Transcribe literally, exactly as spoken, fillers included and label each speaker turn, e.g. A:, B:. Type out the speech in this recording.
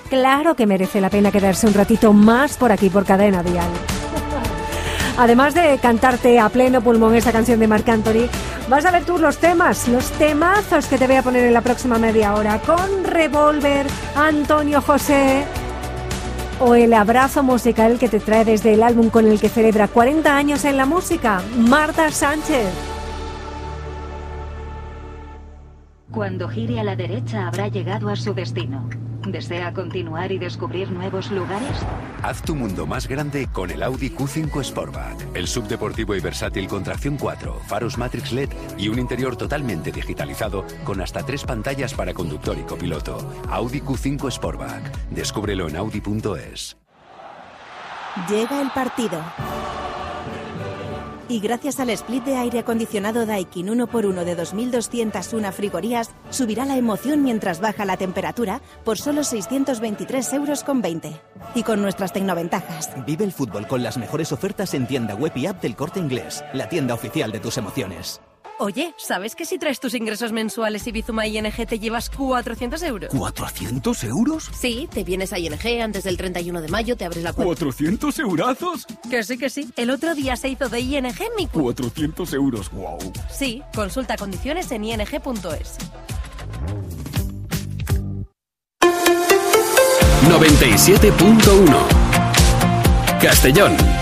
A: claro que merece la pena quedarse un ratito más por aquí, por Cadena Dial. Además de cantarte a pleno pulmón esta canción de Marc Anthony, vas a ver tú los temas, los temazos que te voy a poner en la próxima media hora con Revolver, Antonio José o el abrazo musical que te trae desde el álbum con el que celebra cuarenta años en la música, Marta Sánchez.
B: Cuando gire a la derecha habrá llegado a su destino. ¿Desea continuar y descubrir nuevos lugares?
C: Haz tu mundo más grande con el Audi Q cinco Sportback. El subdeportivo y versátil con tracción cuatro, faros Matrix L E D y un interior totalmente digitalizado con hasta tres pantallas para conductor y copiloto. Audi Q cinco Sportback. Descúbrelo en audi punto es.
D: Llega el partido. Y gracias al split de aire acondicionado Daikin uno por uno de dos mil doscientas una frigorías, subirá la emoción mientras baja la temperatura por solo seiscientos veintitrés euros con veinte. Y con nuestras tecnoventajas.
E: Vive el fútbol con las mejores ofertas en tienda web y app del Corte Inglés, la tienda oficial de tus emociones.
F: Oye, ¿sabes que si traes tus ingresos mensuales y Bizuma I N G te llevas cuatrocientos euros?
G: ¿cuatrocientos euros?
F: Sí, te vienes a I N G antes del treinta y uno de mayo, te abres la cuenta.
G: ¿cuatrocientos eurazos?
F: Que sí, que sí. El otro día se hizo de I N G mi cuenta.
G: cuatrocientos euros, wow.
F: Sí, consulta condiciones en i n g punto es.
H: noventa y siete punto uno Castellón.